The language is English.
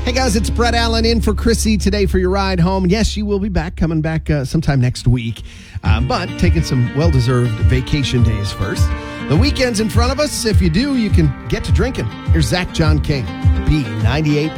Hey guys, it's Brett Allen in for Chrissy today for your ride home. Yes, she will be back, coming back sometime next week, but taking some well-deserved vacation days first. The weekend's in front of us. If you do, you can get to drinking. Here's Zach John King, B98.